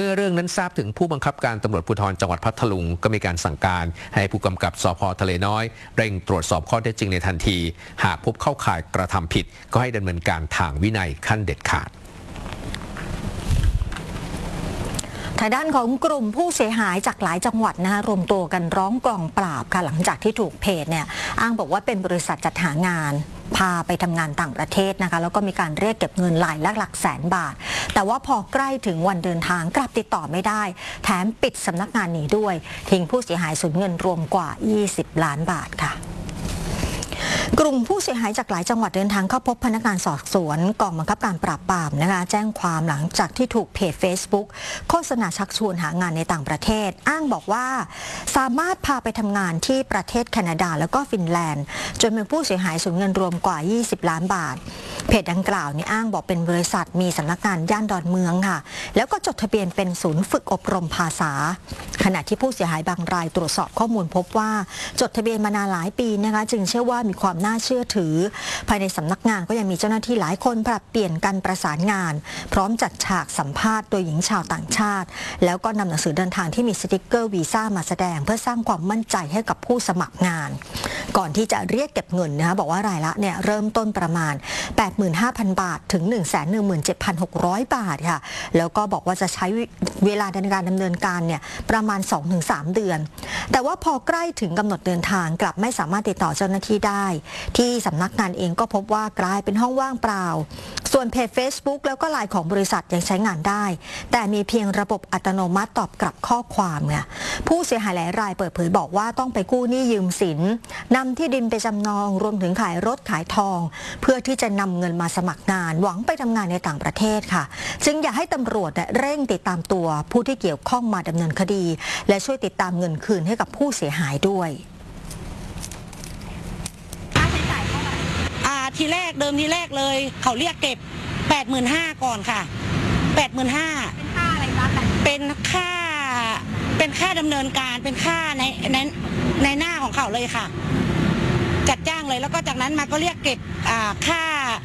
มื่อเรื่องนั้นทราบถึงผู้บังคับการตำรวจภูธรจังหวัดพัทลุงก็มีการสั่งการให้ผู้กำกับสภ.ทะเลน้อยเร่งตรวจสอบข้อเท็จจริงในทันทีหากพบเข้าข่ายกระทำผิดก็ให้ดำเนินการทางวินัยขั้นเด็ดขาดทางด้านของกลุ่มผู้เสียหายจากหลายจังหวัดนะคะรวมตัวกันร้องกองปราบค่ะหลังจากที่ถูกเพจเนี่ยอ้างบอกว่าเป็นบริษัทจัดหางานพาไปทำงานต่างประเทศนะคะแล้วก็มีการเรียกเก็บเงินหลักแสนบาทแต่ว่าพอใกล้ถึงวันเดินทางกลับติดต่อไม่ได้แถมปิดสำนักงานหนีด้วยทิ้งผู้เสียหายสูญเงินรวมกว่า20 ล้านบาทค่ะกลุ่มผู้เสียหายจากหลายจังหวัดเดินทางเข้าพบพนักงานสอบสวนกองบังคับการปราบปรามนะคะแจ้งความหลังจากที่ถูกเพจ Facebook โฆษณาชักชวนหางานในต่างประเทศอ้างบอกว่าสามารถพาไปทำงานที่ประเทศแคนาดาแล้วก็ฟินแลนด์จนมีผู้เสียหายสูญเงินรวมกว่า20 ล้านบาทเพจดังกล่าวนี่อ้างบอกเป็นบริษัทมีสำนักงานย่านดอนเมืองค่ะแล้วก็จดทะเบียนเป็นศูนย์ฝึกอบรมภาษาขณะที่ผู้เสียหายบางรายตรวจสอบข้อมูลพบว่าจดทะเบียนมานานหลายปีนะคะจึงเชื่อว่ามีความน่าเชื่อถือภายในสำนักงานก็ยังมีเจ้าหน้าที่หลายคนปรับเปลี่ยนกันประสานงานพร้อมจัดฉากสัมภาษณ์โดยหญิงชาวต่างชาติแล้วก็นำหนังสือเดินทางที่มีสติ๊กเกอร์วีซ่ามาแสดงเพื่อสร้างความมั่นใจให้กับผู้สมัครงานก่อนที่จะเรียกเก็บเงินนะคะบอกว่ารายละเนี่ยเริ่มต้นประมาณ 85,000 บาทถึง 117,600 บาทค่ะแล้วก็บอกว่าจะใช้เวลาในการดำเนินการเนี่ยประมาณ 2-3 เดือนแต่ว่าพอใกล้ถึงกำหนดเดินทางกลับไม่สามารถติดต่อเจ้าหน้าที่ได้ที่สำนักงานเองก็พบว่ากลายเป็นห้องว่างเปล่าส่วนเพจ Facebook แล้วก็ไลน์ของบริษัทยังใช้งานได้แต่มีเพียงระบบอัตโนมัติตอบกลับข้อความเนี่ยผู้เสียหายหลายรายเปิดเผยบอกว่าต้องไปกู้หนี้ยืมสินนำที่ดินไปจำนองรวมถึงขายรถขายทองเพื่อที่จะนำเงินมาสมัครงานหวังไปทำงานในต่างประเทศค่ะจึงอยากให้ตำรวจเร่งติดตามตัวผู้ที่เกี่ยวข้องมาดำเนินคดีและช่วยติดตามเงินคืนให้กับผู้เสียหายด้วยทีแรกเลยเขาเรียกเก็บ 85,000 ก่อนค่ะ 85,000 เป็นค่าอะไรคะเป็นค่าดำเนินการเป็นค่าในหน้าของเขาเลยค่ะจัดจ้างเลยแล้วก็จากนั้นมาก็เรียกเก็บค่า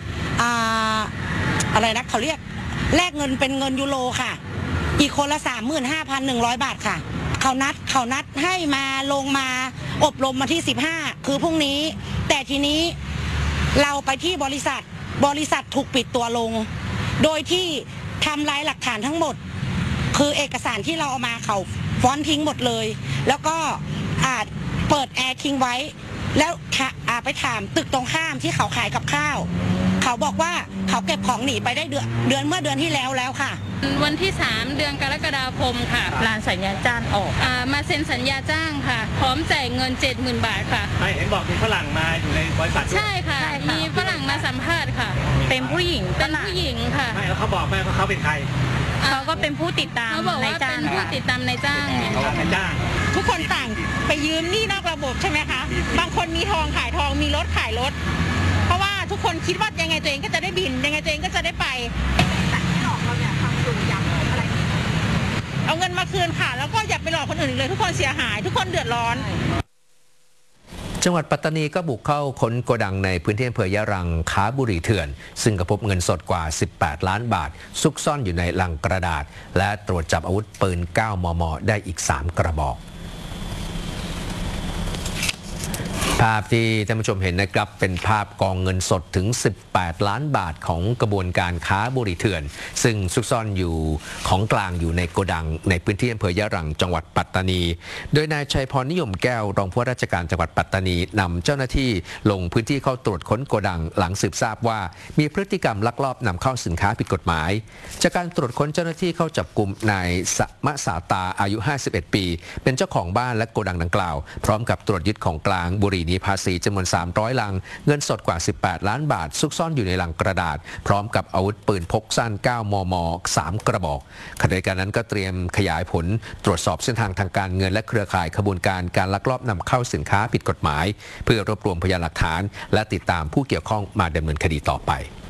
อะไรนะเขาเรียกแลกเงินเป็นเงินยูโรค่ะอีกคนละ 35,100 บาทค่ะเขานัดให้มาลงมาอบรมมาที่15คือพรุ่งนี้แต่ทีนี้เราไปที่บริษัทถูกปิดตัวลงโดยที่ทำลายหลักฐานทั้งหมดคือเอกสารที่เราเอามาเขาฟ้อนทิ้งหมดเลยแล้วก็เปิดแอร์ทิ้งไว้แล้วไปถามตึกตรงข้ามที่เขาขายกับข้าวเขาบอกว่าเขาเก็บของหนีไปได้เดือนเมื่อเดือนที่แล้วค่ะวันที่3 เดือนกรกฎาคมค่ะลานสัญญาจ้างออกมาเซ็นสัญญาจ้างค่ะพร้อมจ่ายเงิน 70,000 บาทค่ะเห็นบอกมีฝรั่งมาอยู่ในบริษัทใช่ค่ะมีฝรั่งมาสัมภาษณ์ค่ะเป็นผู้หญิงค่ะไม่แล้วเขาบอกไหมว่าเขาเป็นใครเขาก็เป็นผู้ติดตามเขาบอกว่าเป็นผู้ติดตามนายจ้างทุกคนต่างไปยืมหนี้นอกระบบใช่ไหมคะบางคนมีทองขายทองมีรถขายรถเพราะว่าทุกคนคิดว่ายังไงตัวเองก็จะได้บินยังไงตัวเองก็จะได้ไปแต่ที่หลอกเราเนี่ยทำถูกย้ำอะไรเอาเงินมาคืนค่ะแล้วก็อย่าไปหลอกคนอื่นเลยทุกคนเสียหายทุกคนเดือดร้อนจังหวัดปัตตานีก็บุกเข้าค้นโกดังในพื้นที่อำเภอยะรังค้าบุหรี่เถื่อนซึ่งก็พบเงินสดกว่า18 ล้านบาทซุกซ่อนอยู่ในลังกระดาษและตรวจจับอาวุธปืน 9 มม. ได้อีก3 กระบอกภาพที่ท่านผู้ชมเห็นนะครับเป็นภาพกองเงินสดถึง18 ล้านบาทของกระบวนการค้าบุหรี่เถื่อนซึ่งซุกซ่อนอยู่ของกลางอยู่ในโกดังในพื้นที่อำเภอยะรังจังหวัดปัตตานีโดยนายชัยพรนิยมแก้วรองผู้ว่าราชการจังหวัดปัตตานีนำเจ้าหน้าที่ลงพื้นที่เข้าตรวจค้นโกดังหลังสืบทราบว่ามีพฤติกรรมลักลอบนำเข้าสินค้าผิดกฎหมายจากการตรวจค้นเจ้าหน้าที่เข้าจับกุมนายสมสาตาอายุ51 ปีเป็นเจ้าของบ้านและโกดังดังกล่าวพร้อมกับตรวจยึดของกลางบุหรี่ภาษีจำนวน300 ลังเงินสดกว่า18 ล้านบาทซุกซ่อนอยู่ในลังกระดาษพร้อมกับอาวุธปืนพกสั้น 9 มม. 3 กระบอกขณะเดียวกันนั้นก็เตรียมขยายผลตรวจสอบเส้นทางทางการเงินและเครือข่ายขบวนการการลักลอบนำเข้าสินค้าผิดกฎหมายเพื่อรวบรวมพยานหลักฐานและติดตามผู้เกี่ยวข้องมาดำเนินคดีต่อไป